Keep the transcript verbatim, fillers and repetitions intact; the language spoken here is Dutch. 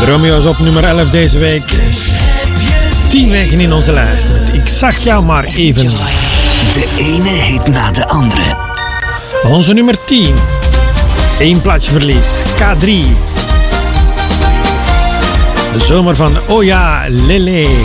Romeo is op nummer elf deze week. tien weken in onze lijst. Met Ik zag jou maar even. De ene hit na de andere. Onze nummer tien. Eén plaatsje verlies. K drie. De zomer van Oh ja, Lele.